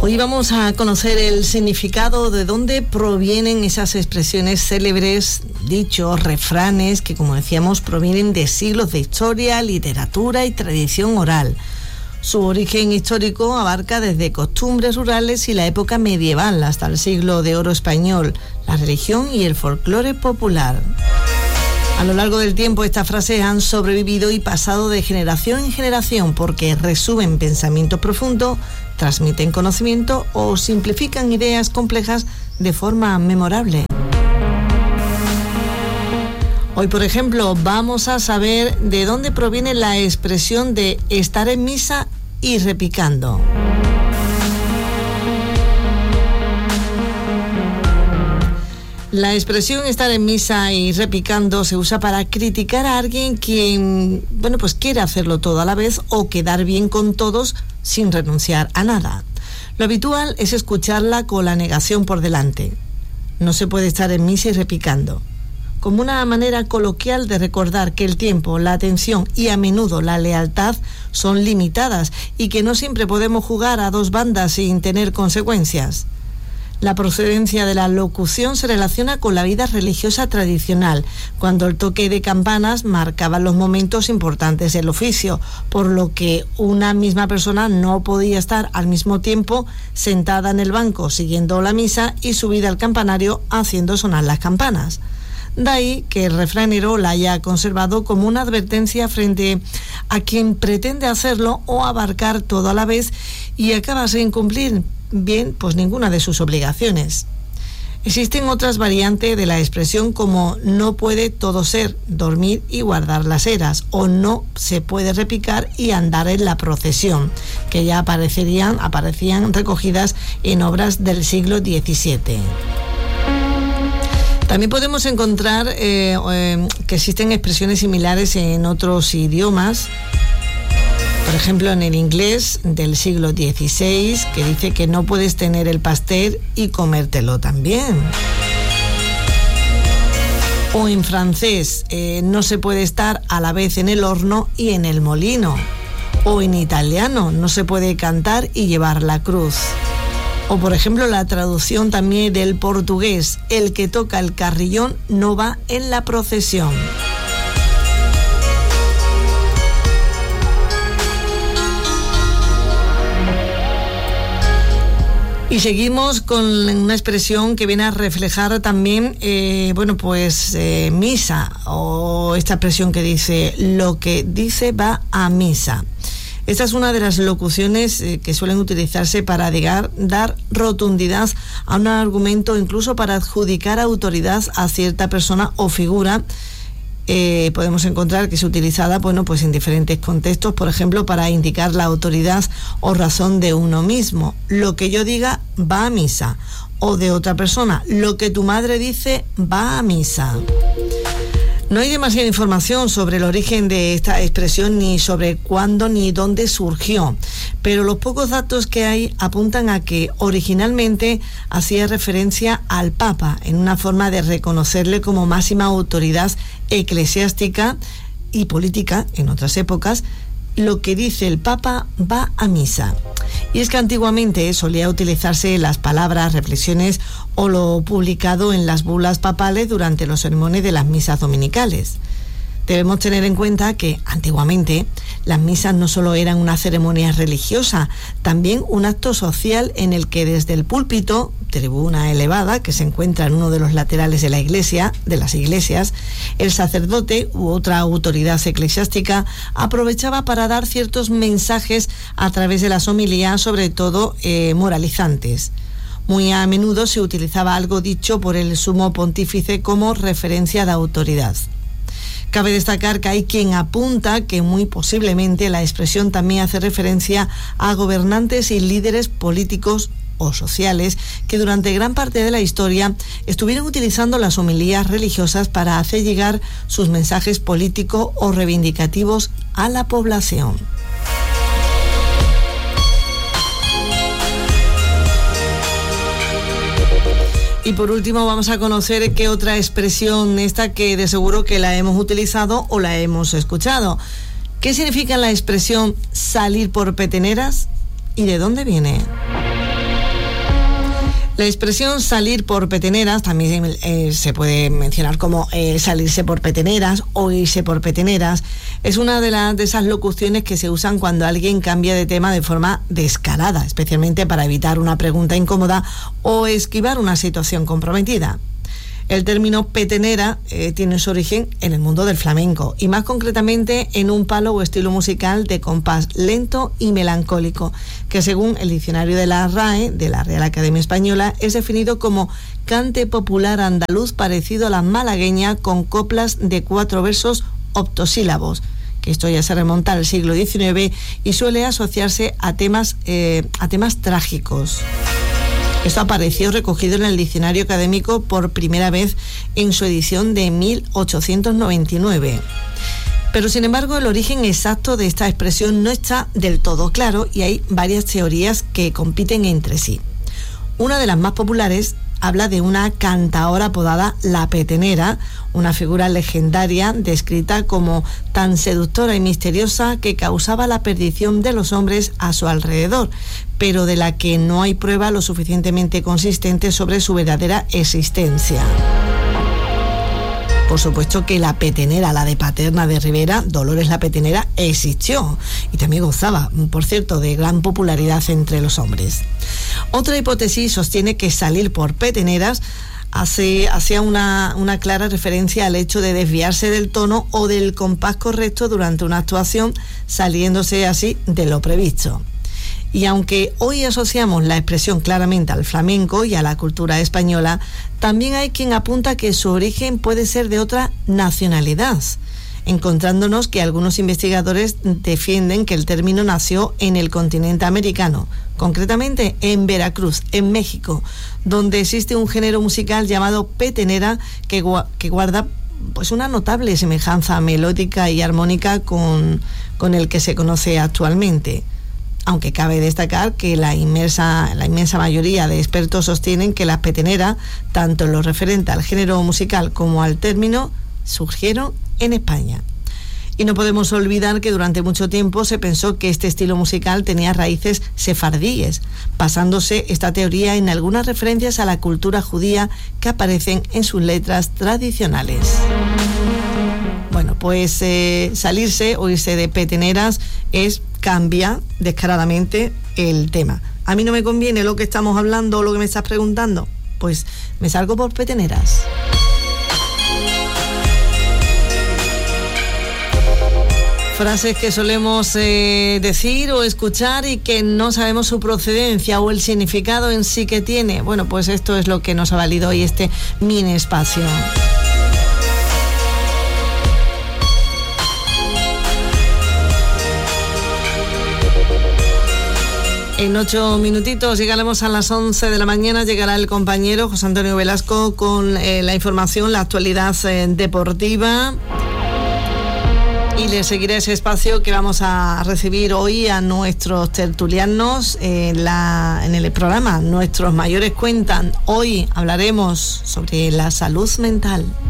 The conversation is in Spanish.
Hoy vamos a conocer el significado de dónde provienen esas expresiones célebres, dichos, refranes, que como decíamos provienen de siglos de historia, literatura y tradición oral. Su origen histórico abarca desde costumbres rurales y la época medieval hasta el siglo de oro español, la religión y el folclore popular. A lo largo del tiempo estas frases han sobrevivido y pasado de generación en generación porque resumen pensamientos profundos, transmiten conocimiento o simplifican ideas complejas de forma memorable. Hoy, por ejemplo, vamos a saber de dónde proviene la expresión de estar en misa y repicando. La expresión estar en misa y repicando se usa para criticar a alguien quien, pues quiere hacerlo todo a la vez o quedar bien con todos sin renunciar a nada. Lo habitual es escucharla con la negación por delante. No se puede estar en misa y repicando. Como una manera coloquial de recordar que el tiempo, la atención y a menudo la lealtad son limitadas y que no siempre podemos jugar a dos bandas sin tener consecuencias. La procedencia de la locución se relaciona con la vida religiosa tradicional, cuando el toque de campanas marcaba los momentos importantes del oficio, por lo que una misma persona no podía estar al mismo tiempo sentada en el banco siguiendo la misa y subida al campanario haciendo sonar las campanas. De ahí que el refranero la haya conservado como una advertencia frente a quien pretende hacerlo o abarcar todo a la vez y acaba sin cumplir ninguna de sus obligaciones. Existen otras variantes de la expresión como no puede todo ser, dormir y guardar las eras, o no se puede repicar y andar en la procesión, que ya aparecían recogidas en obras del siglo XVII. También podemos encontrar que existen expresiones similares en otros idiomas. Por ejemplo, en el inglés del siglo XVI, que dice que no puedes tener el pastel y comértelo también. O en francés, no se puede estar a la vez en el horno y en el molino. O en italiano, no se puede cantar y llevar la cruz. O por ejemplo, la traducción también del portugués, el que toca el carrillón no va en la procesión. Y seguimos con una expresión que viene a reflejar también, misa, o esta expresión que dice, lo que dice va a misa. Esta es una de las locuciones que suelen utilizarse para dar rotundidad a un argumento, incluso para adjudicar autoridad a cierta persona o figura. Podemos encontrar que es utilizada en diferentes contextos, por ejemplo, para indicar la autoridad o razón de uno mismo. Lo que yo diga va a misa. O de otra persona, lo que tu madre dice va a misa. No hay demasiada información sobre el origen de esta expresión, ni sobre cuándo ni dónde surgió, pero los pocos datos que hay apuntan a que originalmente hacía referencia al Papa, en una forma de reconocerle como máxima autoridad eclesiástica y política en otras épocas. Lo que dice el Papa va a misa. Y es que antiguamente solía utilizarse las palabras, reflexiones o lo publicado en las bulas papales durante los sermones de las misas dominicales. Debemos tener en cuenta que antiguamente las misas no solo eran una ceremonia religiosa, también un acto social en el que desde el púlpito, tribuna elevada que se encuentra en uno de los laterales de las iglesias, el sacerdote u otra autoridad eclesiástica aprovechaba para dar ciertos mensajes a través de las homilías, sobre todo moralizantes. Muy a menudo se utilizaba algo dicho por el sumo pontífice como referencia de autoridad. Cabe destacar que hay quien apunta que muy posiblemente la expresión también hace referencia a gobernantes y líderes políticos o sociales que durante gran parte de la historia estuvieron utilizando las homilías religiosas para hacer llegar sus mensajes políticos o reivindicativos a la población. Y por último vamos a conocer qué otra expresión esta que de seguro que la hemos utilizado o la hemos escuchado. ¿Qué significa la expresión salir por peteneras y de dónde viene? La expresión salir por peteneras también se puede mencionar como salirse por peteneras o irse por peteneras. Es una de esas locuciones que se usan cuando alguien cambia de tema de forma descarada, especialmente para evitar una pregunta incómoda o esquivar una situación comprometida. El término petenera tiene su origen en el mundo del flamenco y más concretamente en un palo o estilo musical de compás lento y melancólico, que según el diccionario de la RAE, de la Real Academia Española, es definido como cante popular andaluz parecido a la malagueña con coplas de 4 versos octosílabos, que esto ya se remonta al siglo XIX y suele asociarse a temas trágicos. Esto apareció recogido en el diccionario académico por primera vez en su edición de 1899. Pero sin embargo el origen exacto de esta expresión no está del todo claro y hay varias teorías que compiten entre sí. Una de las más populares habla de una cantaora apodada La Petenera, una figura legendaria descrita como tan seductora y misteriosa que causaba la perdición de los hombres a su alrededor, pero de la que no hay prueba lo suficientemente consistente sobre su verdadera existencia. Por supuesto que la petenera, la de Paterna de Ribera, Dolores la Petenera, existió y también gozaba, por cierto, de gran popularidad entre los hombres. Otra hipótesis sostiene que salir por peteneras hacía una clara referencia al hecho de desviarse del tono o del compás correcto durante una actuación, saliéndose así de lo previsto. Y aunque hoy asociamos la expresión claramente al flamenco y a la cultura española, también hay quien apunta que su origen puede ser de otra nacionalidad, encontrándonos que algunos investigadores defienden que el término nació en el continente americano, concretamente en Veracruz, en México, donde existe un género musical llamado petenera que guarda pues una notable semejanza melódica y armónica con el que se conoce actualmente. Aunque cabe destacar que la inmensa mayoría de expertos sostienen que las peteneras, tanto en lo referente al género musical como al término, surgieron en España. Y no podemos olvidar que durante mucho tiempo se pensó que este estilo musical tenía raíces sefardíes, basándose esta teoría en algunas referencias a la cultura judía que aparecen en sus letras tradicionales. Bueno, pues salirse o irse de peteneras cambia descaradamente el tema. A mí no me conviene lo que estamos hablando o lo que me estás preguntando, pues me salgo por peteneras. Frases que solemos decir o escuchar y que no sabemos su procedencia o el significado en sí que tiene. Bueno, pues esto es lo que nos ha valido hoy este mini espacio. En 8 minutitos llegaremos a las 11 de la mañana, llegará el compañero José Antonio Velasco con la información, la actualidad deportiva. Y le seguiré ese espacio que vamos a recibir hoy a nuestros tertulianos en el programa Nuestros Mayores Cuentan. Hoy hablaremos sobre la salud mental.